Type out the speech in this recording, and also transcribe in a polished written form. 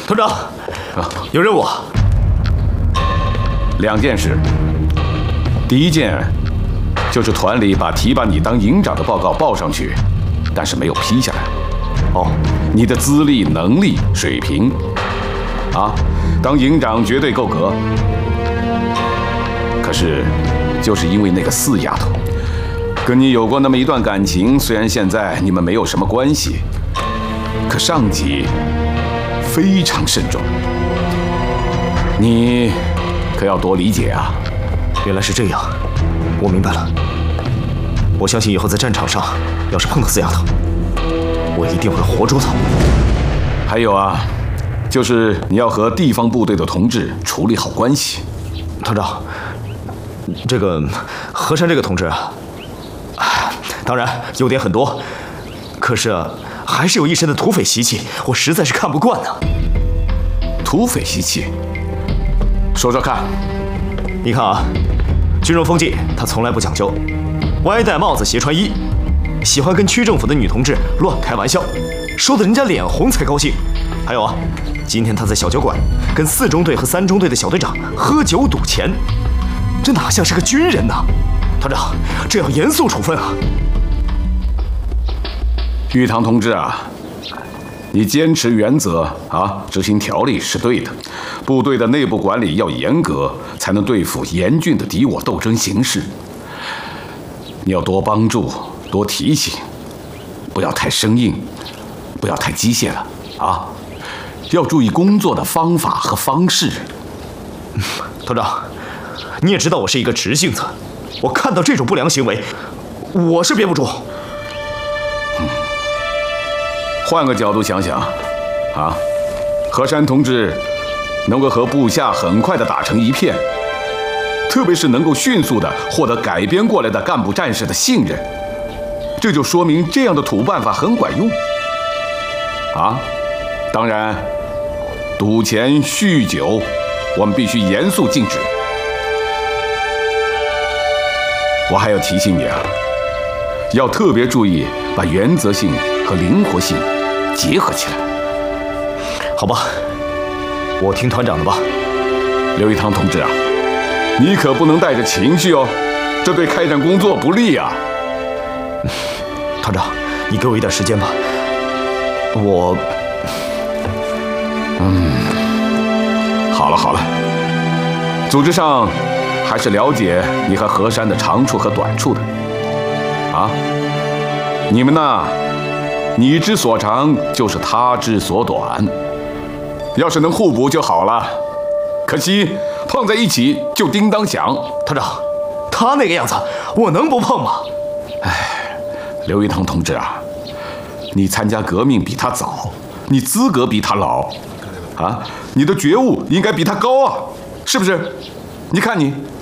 团长，有任务。 2件事。第一件就是团里把提拔你当营长的报告报上去，但是没有批下来。哦，你的资历、能力、水平，当营长绝对够格。可是，就是因为那个4丫头，跟你有过那么一段感情，虽然现在你们没有什么关系，可上级非常慎重，你可要多理解啊。 原来是这样，我明白了。我相信以后在战场上，要是碰到4丫头，我一定会活捉她。 还有啊，就是你要和地方部队的同志处理好关系。 团长，这个何山这个同志啊，当然优点很多，可是还是有一身的土匪习气，我实在是看不惯呢。 土匪习气？说说看。 你看啊，军容风纪他从来不讲究，歪戴帽子斜穿衣，喜欢跟区政府的女同志乱开玩笑，说得人家脸红才高兴。还有啊，今天他在小酒馆跟4中队和3中队的小队长喝酒赌钱，这哪像是个军人呢？团长，这要严肃处分啊！ 玉堂同志啊，你坚持原则执行条例是对的。部队的内部管理要严格，才能对付严峻的敌我斗争形势。你要多帮助，多提醒，不要太生硬，不要太机械了啊！要注意工作的方法和方式。 团长，你也知道我是一个直性子，我看到这种不良行为，我是憋不住。 换个角度想想，何山同志能够和部下很快地打成一片，特别是能够迅速地获得改编过来的干部战士的信任，这就说明这样的土办法很管用。当然，赌钱、酗酒，我们必须严肃禁止。我还要提醒你要特别注意把原则性和灵活性结合起来。 好吧，我听团长的吧。 刘一堂同志你可不能带着情绪哦，这对开展工作不利啊。 团长，你给我一点时间吧。 好了，组织上还是了解你和何山的长处和短处的。你们你之所长就是他之所短，要是能互补就好了。可惜碰在一起就叮当响。 团长，他那个样子，我能不碰吗？ 刘一堂同志你参加革命比他早，你资格比他老，你的觉悟应该比他高是不是？你看你